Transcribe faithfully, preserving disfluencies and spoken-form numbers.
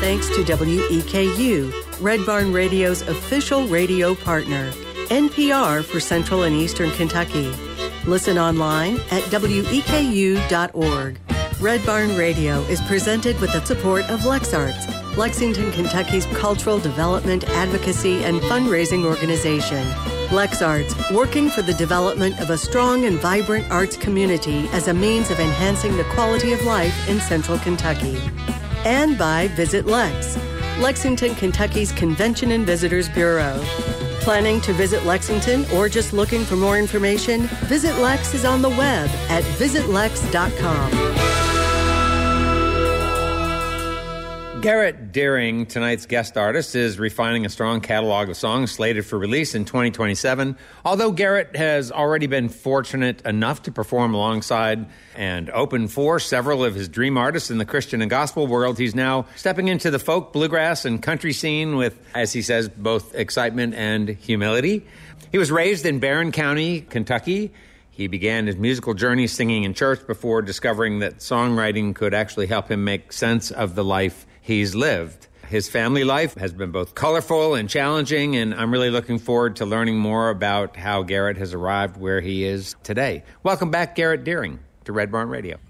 thanks to W E K U, Red Barn Radio's official radio partner, N P R for Central and Eastern Kentucky. Listen online at W E K U dot org. Red Barn Radio is presented with the support of LexArts, Lexington, Kentucky's cultural development, advocacy, and fundraising organization. LexArts, working for the development of a strong and vibrant arts community as a means of enhancing the quality of life in Central Kentucky. And by Visit Lex, Lexington, Kentucky's Convention and Visitors Bureau. Planning to visit Lexington or just looking for more information? Visit Lex is on the web at visit lex dot com. Garrett Deering, tonight's guest artist, is refining a strong catalog of songs slated for release in twenty twenty-seven. Although Garrett has already been fortunate enough to perform alongside and open for several of his dream artists in the Christian and gospel world, he's now stepping into the folk, bluegrass, and country scene with, as he says, both excitement and humility. He was raised in Barron County, Kentucky. He began his musical journey singing in church before discovering that songwriting could actually help him make sense of the life he's lived. His family life has been both colorful and challenging, and I'm really looking forward to learning more about how Garrett has arrived where he is today. Welcome back, Garrett Deering, to Red Barn Radio.